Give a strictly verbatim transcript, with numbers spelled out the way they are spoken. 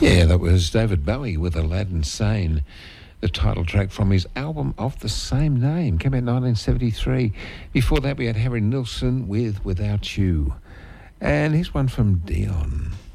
Yeah, that was David Bowie with Aladdin Sane, the title track from his album of the same name, came out in nineteen seventy-three. Before that, we had Harry Nilsson with Without You. And here's one from Dion.